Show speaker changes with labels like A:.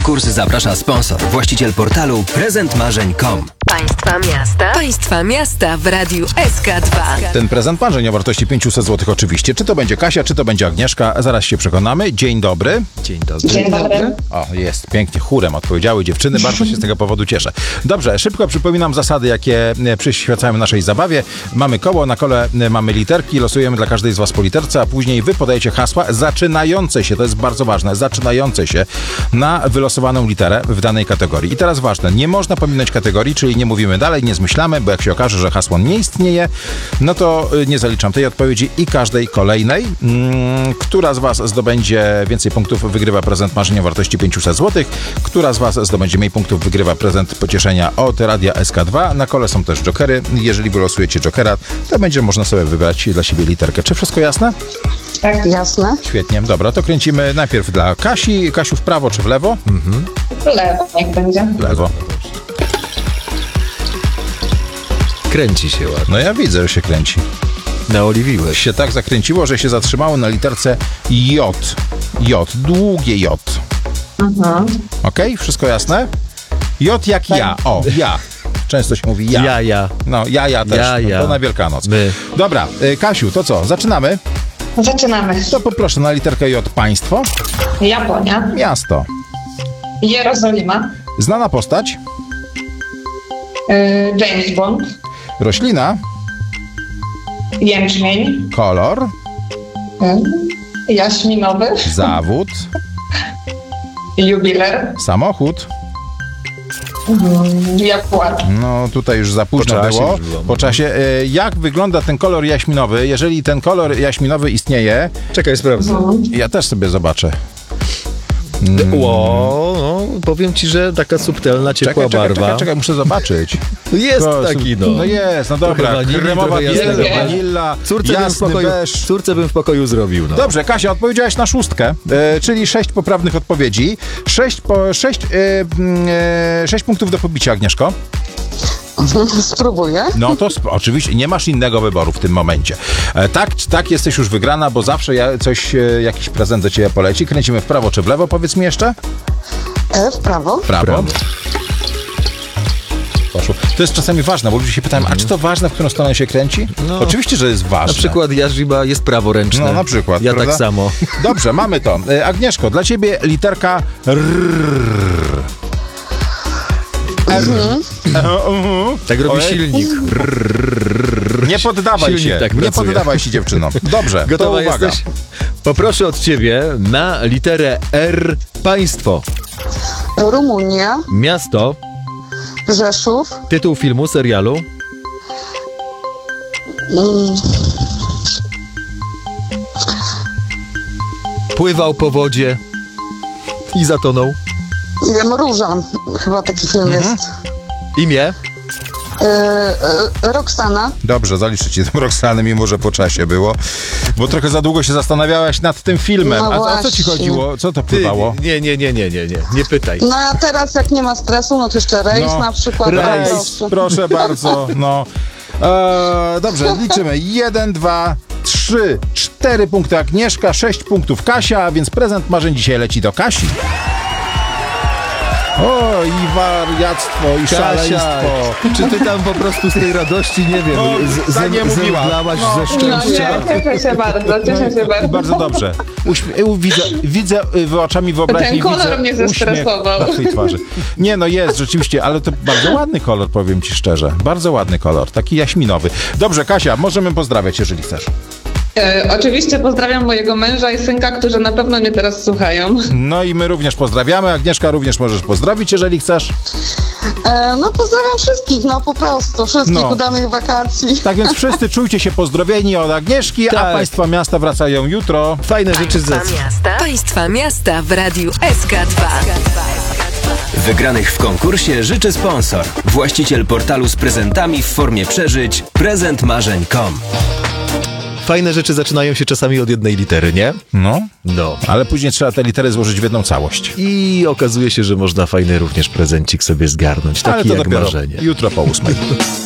A: konkurs zaprasza sponsor, właściciel portalu prezentmarzeń.com.
B: Państwa miasta w Radiu SK2.
C: Ten prezent marzeń o wartości 500 zł oczywiście. Czy to będzie Kasia, czy to będzie Agnieszka? Zaraz się przekonamy. Dzień dobry.
D: Dzień dobry.
E: Dzień dobry.
C: O, jest, pięknie, chórem odpowiedziały dziewczyny. Bardzo się z tego powodu cieszę. Dobrze, szybko przypominam zasady, jakie przyświecają naszej zabawie. Mamy koło, na kole mamy literki, losujemy dla każdej z was po literce, a później wy podajecie hasła zaczynające się, to jest bardzo ważne, zaczynające się na wylosowaną literę w danej kategorii. I teraz ważne, nie można pominąć kategorii, czyli nie mówimy dalej, nie zmyślamy, bo jak się okaże, że hasło nie istnieje, no to nie zaliczam tej odpowiedzi i każdej kolejnej. Która z was zdobędzie więcej punktów, wygrywa prezent marzenia o wartości 500 zł. Która z was zdobędzie mniej punktów, wygrywa prezent pocieszenia od Radia SK2. Na kole są też jokery. Jeżeli wylosujecie jokera, to będzie można sobie wybrać dla siebie literkę. Czy wszystko jasne?
E: Tak, jasne.
C: Świetnie. Dobra, to kręcimy najpierw dla Kasi. Kasiu, w prawo czy w lewo?
E: W lewo niech będzie.
C: W lewo.
D: Kręci się ładnie.
C: No ja widzę, że się kręci.
D: Naoliwiłeś.
C: Się tak zakręciło, że się zatrzymało na literce J. J, długie J. Okej? Wszystko jasne? J jak ja. O, ja. Często się mówi ja.
D: Ja.
C: No, ja też.
D: Ja.
C: No, to na Wielkanoc.
D: My.
C: Dobra, Kasiu, to co? Zaczynamy?
E: Zaczynamy.
C: To poproszę na literkę J państwo.
E: Japonia.
C: Miasto.
E: Jerozolima.
C: Znana postać.
E: James Bond.
C: Roślina.
E: Jęczmień.
C: Kolor.
E: Jaśminowy.
C: Zawód.
E: Jubiler.
C: Samochód.
E: Jaguar.
C: No tutaj już za późno
D: Po czasie
C: było.
D: już było.
C: Po czasie. Jak wygląda ten kolor jaśminowy? Jeżeli ten kolor jaśminowy istnieje,
D: Czekaj, sprawdzę.
C: ja też sobie zobaczę.
D: No, powiem ci, że taka subtelna, ciepła barwa.
C: Czekaj, muszę zobaczyć.
D: No jest taki, no.
C: No jest, no dobra.
D: wanilii,
C: Kremowa
D: trochę
C: biel,
E: jasnego.
C: wanilla, jasny beż.
D: Córce bym w pokoju zrobił, no.
C: Dobrze, Kasia, odpowiedziałaś na 6, czyli 6 poprawnych odpowiedzi. 6 punktów do pobicia, Agnieszko.
E: Spróbuję.
C: No to oczywiście nie masz innego wyboru w tym momencie. Tak, jesteś już wygrana, bo zawsze jakiś prezent do ciebie poleci. Kręcimy w prawo czy w lewo, powiedz mi jeszcze?
E: W prawo.
C: Prawo. Poszło. To jest czasami ważne, bo ludzie się pytają, a czy to ważne, w którą stronę się kręci?
D: No.
C: Oczywiście, że jest ważne.
D: Na przykład Jarzyba jest praworęczny.
C: No na przykład.
D: Ja
C: prawda?
D: tak samo.
C: Dobrze, mamy to. Agnieszko, dla ciebie literka R.
D: Tak robi
C: Ojej.
D: silnik.
C: Nie poddawaj
D: Silnik
C: się.
D: tak
C: Nie
D: pracuje.
C: poddawaj się, dziewczyno. Dobrze,
D: Gotowa
C: to uwaga.
D: jesteś? Poproszę od ciebie na literę R państwo.
E: Rumunia.
D: Miasto,
E: Rzeszów.
D: tytuł filmu, serialu, pływał po wodzie i zatonął.
E: Róża. Chyba taki film jest.
D: Imię,
E: Roxana.
C: Dobrze, zaliczę ci tę Roxanę, mimo że po czasie było. Bo trochę za długo się zastanawiałaś nad tym filmem.
E: No
C: A o co ci
E: właśnie.
C: chodziło? Co to pływało?
D: Nie pytaj.
E: No a teraz jak nie ma stresu, no to jeszcze rejs
C: No,
E: na przykład.
D: rejs.
E: Proszę.
C: Proszę bardzo, no. Dobrze, liczymy. 1, 2, 3, 4 punkty Agnieszka, 6 punktów Kasia, a więc prezent marzeń dzisiaj leci do Kasi. O, i wariactwo, i szaleństwo.
D: Czy ty tam po prostu z tej radości, nie wiem,
C: No, tak nie mówiła.
D: zemdlałaś
C: No.
D: ze szczęścia?
E: Cieszę się bardzo, cieszę się bardzo.
C: Bardzo dobrze. Widzę oczami wyobraźni.
E: Ten kolor
C: widzę
E: mnie
C: uśmiech
E: zestresował.
C: na twojej twarzy. Nie, no jest rzeczywiście, ale to bardzo ładny kolor, powiem ci szczerze. Bardzo ładny kolor, taki jaśminowy. Dobrze, Kasia, możemy pozdrawiać, jeżeli chcesz.
E: Oczywiście pozdrawiam mojego męża i synka, którzy na pewno mnie teraz słuchają.
C: No i my również pozdrawiamy. Agnieszka, również możesz pozdrowić, jeżeli chcesz.
E: No pozdrawiam wszystkich, no po prostu. Wszystkich
C: No.
E: udanych wakacji.
C: Tak więc wszyscy czujcie się pozdrowieni od Agnieszki, a
D: Tak.
C: państwa miasta wracają jutro.
D: Fajne rzeczy ze...
B: Państwa miasta w Radiu SK2.
A: Wygranych w konkursie życzy sponsor, właściciel portalu z prezentami w formie przeżyć prezentmarzeń.com.
D: Fajne rzeczy zaczynają się czasami od jednej litery, nie?
C: No,
D: No.
C: ale później trzeba te litery złożyć w jedną całość.
D: I okazuje się, że można fajny również prezencik sobie zgarnąć.
C: Ale
D: Taki
C: to
D: jak
C: dopiero
D: marzenie.
C: jutro po 8.